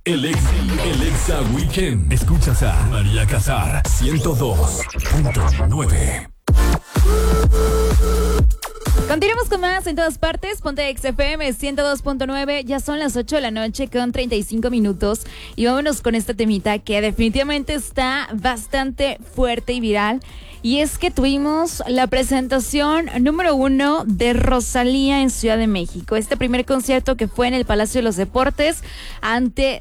El Exa Weekend. Escuchas a María Casar 102.9. Continuamos con más en todas partes. Ponte XFM 102.9. Ya son las 8 de la noche con 35 minutos. Y vámonos con esta temita que definitivamente está bastante fuerte y viral. Y es que tuvimos la presentación número 1 de Rosalía en Ciudad de México. Este primer concierto que fue en el Palacio de los Deportes ante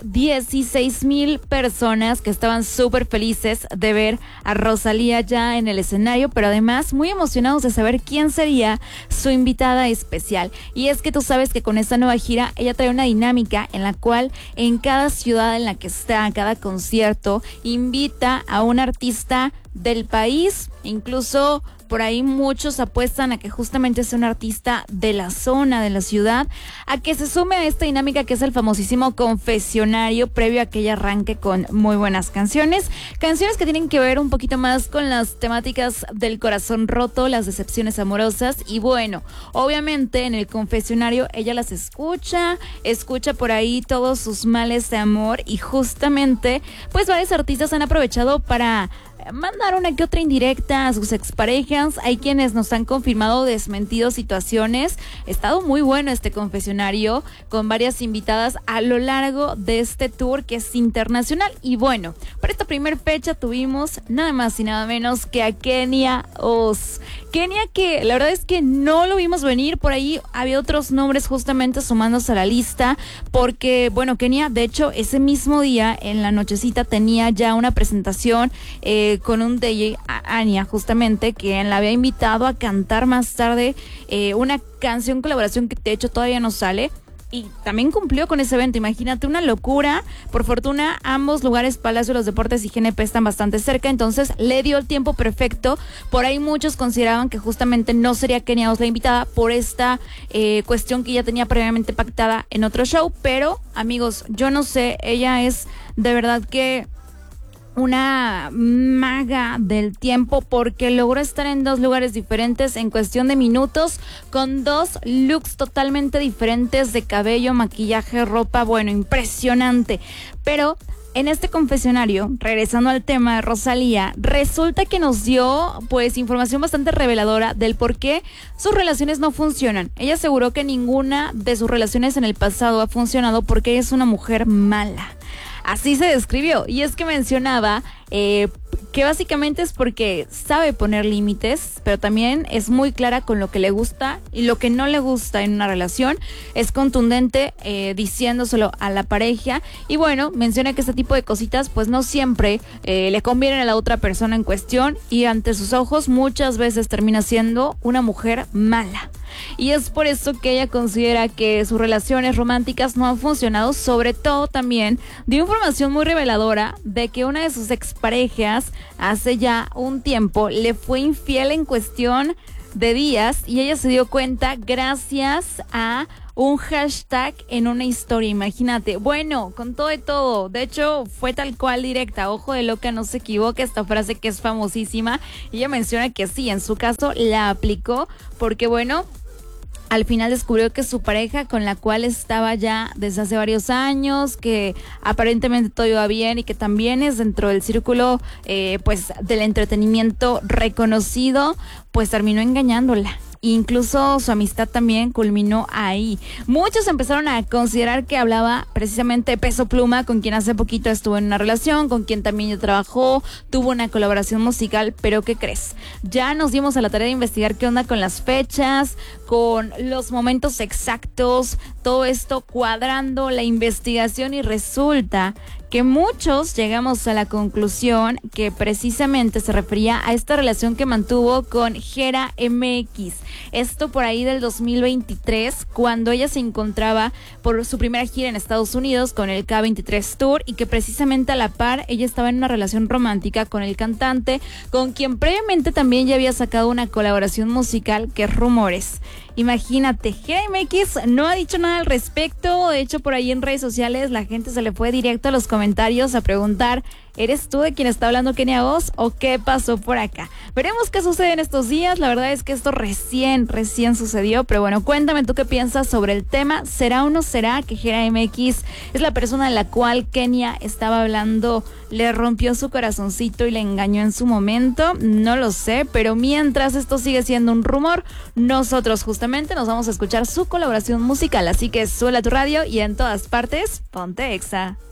16,000 personas que estaban súper felices de ver a Rosalía ya en el escenario, pero además muy emocionados de saber quién sería su invitada especial. Y es que tú sabes que con esta nueva gira ella trae una dinámica en la cual en cada ciudad en la que está, cada concierto, invita a un artista del país. Incluso por ahí muchos apuestan a que justamente sea un artista de la zona, de la ciudad, a que se sume a esta dinámica que es el famosísimo confesionario previo a que ella arranque con muy buenas canciones que tienen que ver un poquito más con las temáticas del corazón roto, las decepciones amorosas. Y bueno, obviamente en el confesionario ella las escucha por ahí todos sus males de amor, y justamente pues varios artistas han aprovechado para mandar una que otra indirecta a sus exparejas. Hay quienes nos han confirmado desmentido situaciones. Ha estado muy bueno este confesionario con varias invitadas a lo largo de este tour que es internacional. Y bueno, para esta primera fecha tuvimos nada más y nada menos que a Kenia Oz. Kenia, que la verdad es que no lo vimos venir. Por ahí había otros nombres justamente sumándose a la lista, porque bueno, Kenia de hecho ese mismo día en la nochecita tenía ya una presentación con un DJ, Ania, justamente, quien la había invitado a cantar más tarde una canción, colaboración que de hecho todavía no sale. Y también cumplió con ese evento. Imagínate, una locura. Por fortuna, ambos lugares, Palacio de los Deportes y GNP, están bastante cerca, entonces le dio el tiempo perfecto. Por ahí muchos consideraban que justamente no sería Kenia Oz la invitada por esta cuestión que ya tenía previamente pactada en otro show. Pero, amigos, yo no sé, ella es de verdad que una maga del tiempo, porque logró estar en dos lugares diferentes en cuestión de minutos, con dos looks totalmente diferentes de cabello, maquillaje, ropa. Bueno, impresionante. Pero en este confesionario, regresando al tema de Rosalía, resulta que nos dio pues información bastante reveladora del por qué sus relaciones no funcionan. Ella aseguró que ninguna de sus relaciones en el pasado ha funcionado porque ella es una mujer mala. Así se describió, y es que mencionaba que básicamente es porque sabe poner límites, pero también es muy clara con lo que le gusta y lo que no le gusta en una relación. Es contundente diciéndoselo a la pareja, y bueno, menciona que este tipo de cositas pues no siempre le convienen a la otra persona en cuestión, y ante sus ojos muchas veces termina siendo una mujer mala. Y es por eso que ella considera que sus relaciones románticas no han funcionado. Sobre todo también dio información muy reveladora de que una de sus exparejas hace ya un tiempo le fue infiel en cuestión de días, y ella se dio cuenta gracias a un hashtag en una historia. Imagínate, bueno, con todo y todo, de hecho fue tal cual directa, ojo de loca, no se equivoque, esta frase que es famosísima. Ella menciona que sí, en su caso la aplicó, porque bueno, al final descubrió que su pareja, con la cual estaba ya desde hace varios años, que aparentemente todo iba bien y que también es dentro del círculo pues del entretenimiento reconocido, pues terminó engañándola. Incluso su amistad también culminó ahí. Muchos empezaron a considerar que hablaba precisamente de Peso Pluma, con quien hace poquito estuvo en una relación, con quien también ya trabajó, tuvo una colaboración musical. Pero ¿qué crees? Ya nos dimos a la tarea de investigar qué onda con las fechas, con los momentos exactos, todo esto cuadrando la investigación, y resulta que muchos llegamos a la conclusión que precisamente se refería a esta relación que mantuvo con Gera MX. Esto por ahí del 2023, cuando ella se encontraba por su primera gira en Estados Unidos con el K23 Tour, y que precisamente a la par ella estaba en una relación romántica con el cantante, con quien previamente también ya había sacado una colaboración musical, que es Rumores. Imagínate, Gera MX no ha dicho nada al respecto. De hecho, por ahí en redes sociales la gente se le fue directo a los comentarios comentarios a preguntar, ¿eres tú de quien está hablando Kenia Oz o qué pasó por acá? Veremos qué sucede en estos días. La verdad es que esto recién sucedió, pero bueno, cuéntame tú qué piensas sobre el tema. ¿Será o no será que Jera MX es la persona de la cual Kenia estaba hablando, le rompió su corazoncito y le engañó en su momento? No lo sé, pero mientras esto sigue siendo un rumor, nosotros justamente nos vamos a escuchar su colaboración musical, así que suele a tu radio y en todas partes, ponte Exa.